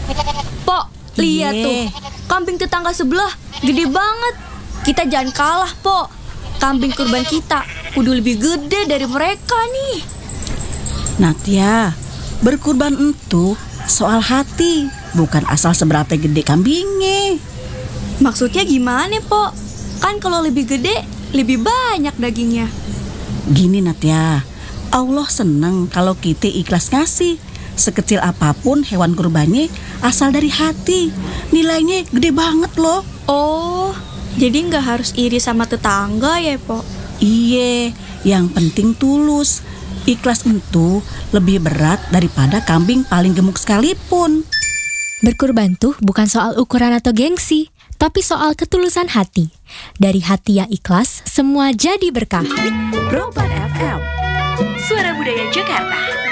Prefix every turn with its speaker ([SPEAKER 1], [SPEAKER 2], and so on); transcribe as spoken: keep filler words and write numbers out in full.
[SPEAKER 1] Pok, lihat
[SPEAKER 2] Iye.
[SPEAKER 1] tuh, kambing tetangga sebelah gede banget. Kita jangan kalah, Pok. Kambing kurban kita kudu lebih gede dari mereka nih.
[SPEAKER 2] Natya, berkurban itu soal hati, bukan asal seberapa gede kambingnya.
[SPEAKER 1] Maksudnya gimana, Pok? Kan kalau lebih gede, lebih banyak dagingnya.
[SPEAKER 2] Gini Natya, Allah seneng kalau kita ikhlas ngasih. Sekecil apapun hewan kurbannya asal dari hati, nilainya gede banget loh.
[SPEAKER 1] Oh, jadi nggak harus iri sama tetangga ya, Pok?
[SPEAKER 2] Iye, yang penting tulus. Ikhlas itu lebih berat daripada kambing paling gemuk sekalipun.
[SPEAKER 3] Berkurban tuh bukan soal ukuran atau gengsi, tapi soal ketulusan hati. Dari hati yang ikhlas, semua jadi berkah.
[SPEAKER 4] Roban F M, Suara Budaya Jakarta.